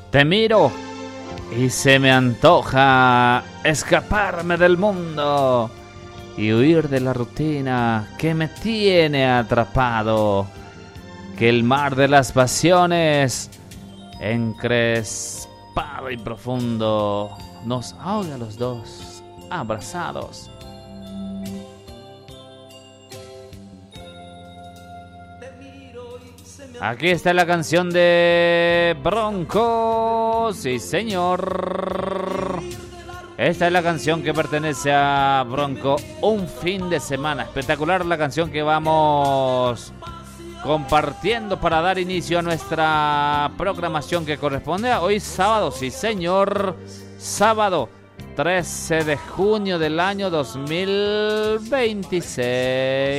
Te miro y se me antoja escaparme del mundo y huir de la rutina que me tiene atrapado. Que el mar de las pasiones, encrespado y profundo, nos ahoga a los dos, abrazados. Aquí está la canción de Bronco, sí señor. Esta es la canción que pertenece a Bronco, Un fin de semana. Espectacular la canción que vamos compartiendo para dar inicio a nuestra programación que corresponde a hoy sábado, sí señor. Sábado 13 de junio del año 2026.